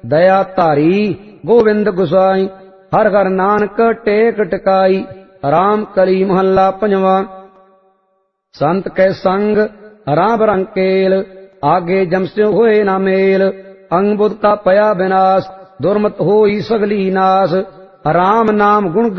दया धारी गोविंद गुसाई। हर हर नानक टेक टिकाई। राम कली महला पंजवा। संत कै संग राम रंकेल, आगे जमस्यो होए ना मेल। अंग बुध का पया विनाश, दुर्मत होई सगली नाश। राम नाम गुण